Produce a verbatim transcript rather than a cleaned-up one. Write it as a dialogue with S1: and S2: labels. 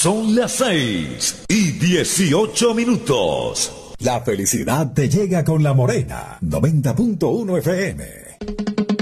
S1: Son las seis y dieciocho minutos.
S2: La felicidad te llega con La Morena, noventa punto uno F M.